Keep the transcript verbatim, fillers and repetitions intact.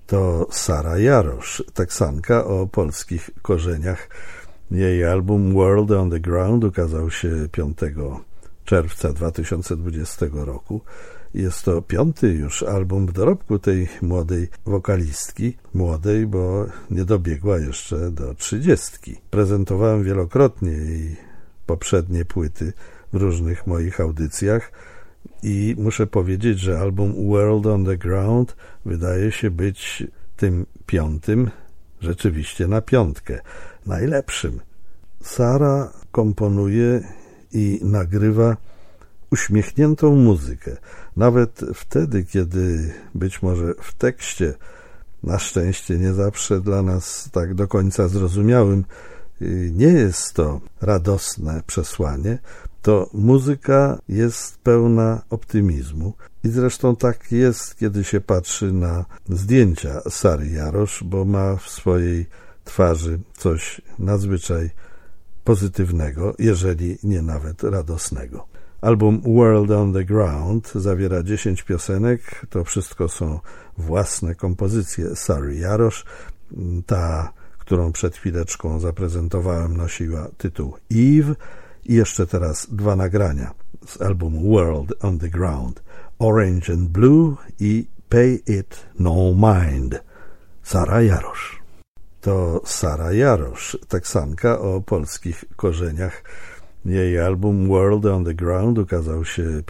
To Sara Jarosz, Teksanka o polskich korzeniach. Jej album World on the Ground ukazał się piątego czerwca dwa tysiące dwudziestego roku. Jest to piąty już album w dorobku tej młodej wokalistki. Młodej, bo nie dobiegła jeszcze do trzydziestki. Prezentowałem wielokrotnie jej poprzednie płyty w różnych moich audycjach i muszę powiedzieć, że album World on the Ground wydaje się być tym piątym rzeczywiście na piątkę, najlepszym. Sara komponuje i nagrywa uśmiechniętą muzykę. Nawet wtedy, kiedy być może w tekście, na szczęście nie zawsze dla nas tak do końca zrozumiałym, nie jest to radosne przesłanie, to muzyka jest pełna optymizmu. I zresztą tak jest, kiedy się patrzy na zdjęcia Sary Jarosz, bo ma w swojej twarzy coś nadzwyczaj pozytywnego, jeżeli nie nawet radosnego. Album World on the Ground zawiera dziesięć piosenek, to wszystko są własne kompozycje Sary Jarosz. Ta, którą przed chwileczką zaprezentowałem, nosiła tytuł Eve i jeszcze teraz dwa nagrania z albumu World on the Ground, Orange and Blue i Pay It No Mind. Sara Jarosz. To Sara Jarosz, Teksanka o polskich korzeniach. Jej album World on the Ground ukazał się